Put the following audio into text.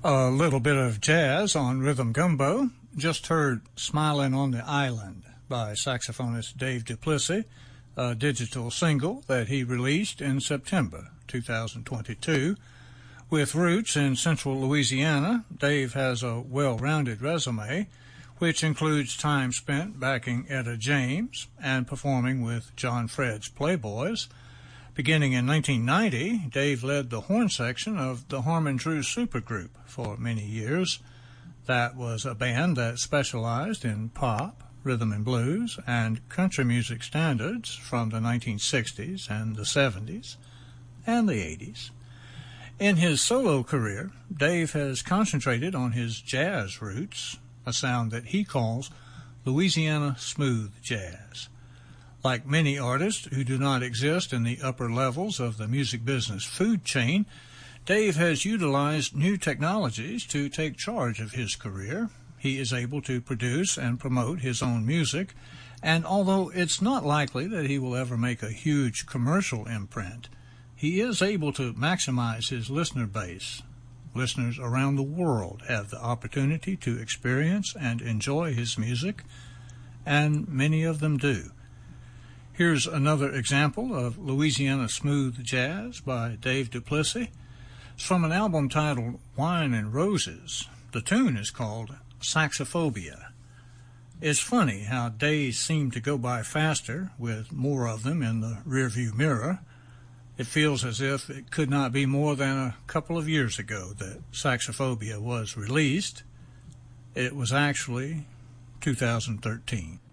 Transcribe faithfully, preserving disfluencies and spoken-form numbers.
A little bit of jazz on Rhythm Gumbo. Just heard Smiling on the Island by saxophonist Dave Duplessis, a digital single that he released in September two thousand twenty-two. With roots in central Louisiana, Dave has a well-rounded resume, which includes time spent backing Etta James and performing with John Fred's Playboys. Beginning in nineteen ninety, Dave led the horn section of the Harmon True Supergroup for many years. That was a band that specialized in pop, rhythm and blues, and country music standards from the nineteen sixties and the seventies and the eighties. In his solo career, Dave has concentrated on his jazz roots, a sound that he calls Louisiana smooth jazz. Like many artists who do not exist in the upper levels of the music business food chain, Dave has utilized new technologies to take charge of his career. He is able to produce and promote his own music, and although it's not likely that he will ever make a huge commercial imprint, he is able to maximize his listener base. Listeners around the world have the opportunity to experience and enjoy his music, and many of them do. Here's another example of Louisiana smooth jazz by Dave Duplessis. It's from an album titled Wine and Roses. The tune is called Saxophobia. It's funny how days seem to go by faster with more of them in the rearview mirror. It feels as if it could not be more than a couple of years ago that Saxophobia was released. It was actually two thousand thirteen.